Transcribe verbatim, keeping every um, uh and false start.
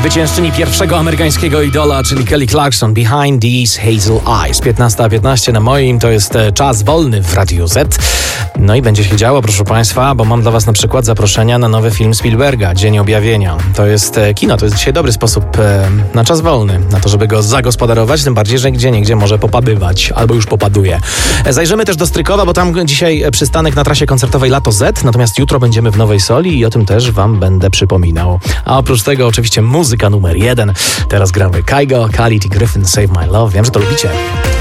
Zwyciężczyni pierwszego amerykańskiego idola, czyli Kelly Clarkson, Behind These Hazel Eyes. piętnasta piętnaście na moim, to jest czas wolny w Radiu Z. No i będzie się działo, proszę Państwa, bo mam dla Was na przykład zaproszenia na nowy film Spielberga, Dzień Objawienia. To jest kino, to jest dzisiaj dobry sposób na czas wolny, na to, żeby go zagospodarować, tym bardziej, że gdzie niegdzie może popabywać, albo już popaduje. Zajrzymy też do Strykowa, bo tam dzisiaj przystanek na trasie koncertowej Lato Z, natomiast jutro będziemy w Nowej Soli i o tym też Wam będę przypominał. A oprócz tego oczywiście muzyka numer jeden. Teraz gramy Kygo, Khalid i Gryffin, Save My Love. Wiem, że to lubicie.